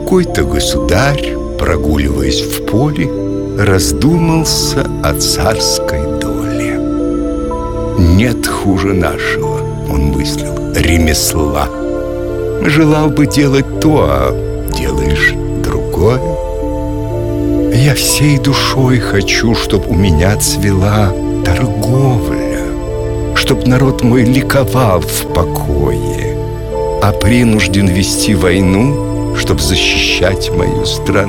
Какой-то государь, прогуливаясь в поле, раздумался о царской доле. Нет хуже нашего, он мыслил, ремесла. Желал бы делать то, а делаешь другое. Я всей душой хочу, чтоб у меня цвела торговля, чтоб народ мой ликовал в покое, а принужден вести войну, чтоб защищать мою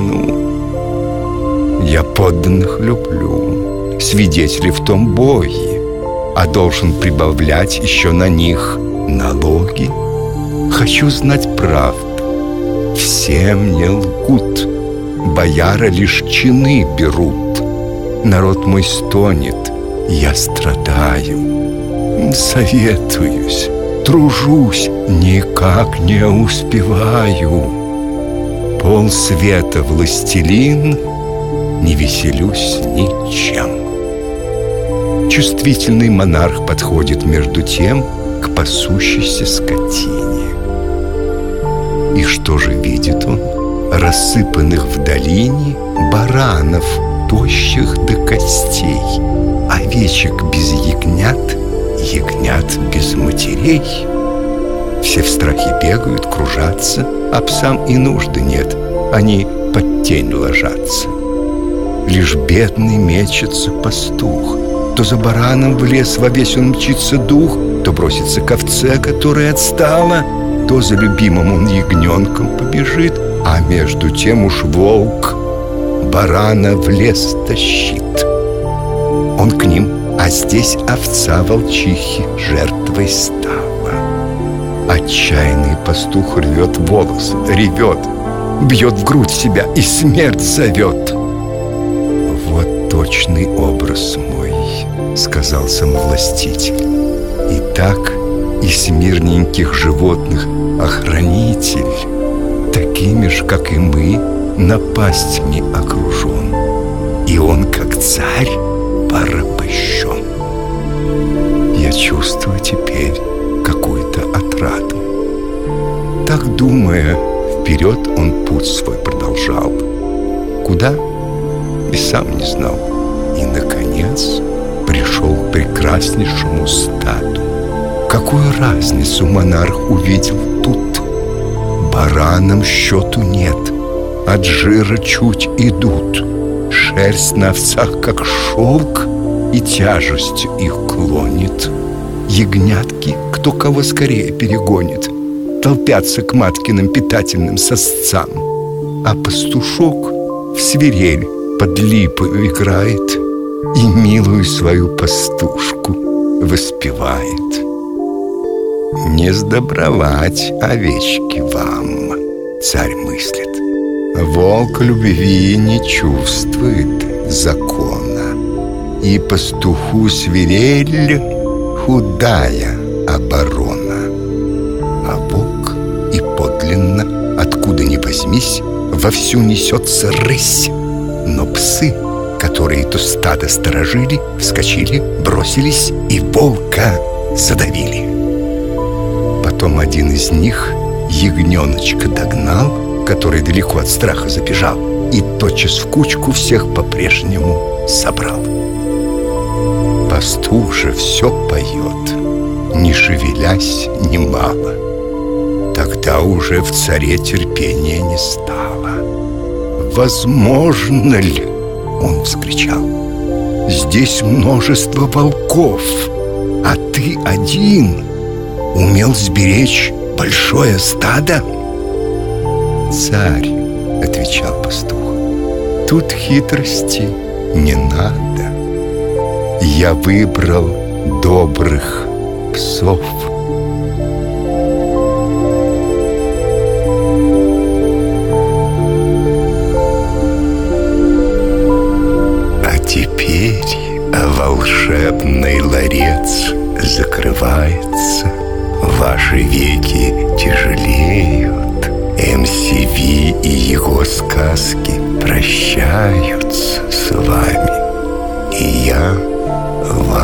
страну. Я подданных люблю, свидетелей в том бое, а должен прибавлять еще на них налоги. Хочу знать правду, все мне лгут, бояра лишь чины берут. Народ мой стонет, я страдаю, советуюсь, тружусь, никак не успеваю. Полсвета властелин, не веселюсь ничем. Чувствительный монарх подходит между тем к пасущейся скотине. И что же видит он? Рассыпанных в долине баранов, тощих до костей, овечек без ягнят, ягнят без матерей. Все в страхе бегают, кружатся, а псам и нужды нет, они под тень ложатся. Лишь бедный мечется пастух, то за бараном в лес во весь он мчится дух, то бросится к овце, которая отстала, то за любимым он ягненком побежит, а между тем уж волк барана в лес тащит. Он к ним, а здесь овца волчихи жертвой стала. Отчаянный пастух рвет волосы, ревет, бьет в грудь себя и смерть зовет. Вот точный образ мой, сказал сам властитель. Итак, из мирненьких животных охранитель, такими ж, как и мы, напастьми окружен, и он, как царь, порабощен. Я чувствую теперь какую-то отраду. Так думая, вперед он путь свой продолжал. Куда? И сам не знал. И, наконец, пришел к прекраснейшему стаду. Какую разницу монарх увидел тут? Баранам счету нет, от жира чуть идут. Шерсть на овцах, как шелк, и тяжестью их клонит. Ягнятки, кто кого скорее перегонит, толпятся к маткиным питательным сосцам. А пастушок в свирель под липою играет и милую свою пастушку воспевает. Не сдобровать овечки вам, царь мыслит. Волк любви не чувствует закона, и пастуху свирель худая оборона. А волк и подлинно, откуда ни возьмись, вовсю несется рысь. Но псы, которые то стадо сторожили, вскочили, бросились и волка задавили. Потом один из них ягненочка догнал, который далеко от страха забежал, и тотчас в кучку всех по-прежнему собрал. Пастух же все поет, не шевелясь немало. Тогда уже в царе терпения не стало. «Возможно ли?» — он вскричал. «Здесь множество волков, а ты один умел сберечь большое стадо?» «Царь», — отвечал пастух, — «тут хитрости не надо. Я выбрал добрых псов». А теперь волшебный ларец закрывается, ваши веки тяжелеют, МСВ и его сказки прощаются с вами.